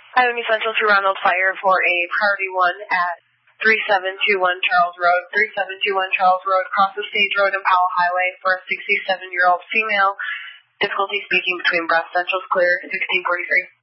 Ione Central to Ronald Fire for a priority 1 at 3721 Charles Road. 3721 Charles Road, across the Stage Road and Powell Highway for a 67-year-old female. Difficulty speaking between breaths. Central's clear, 1643.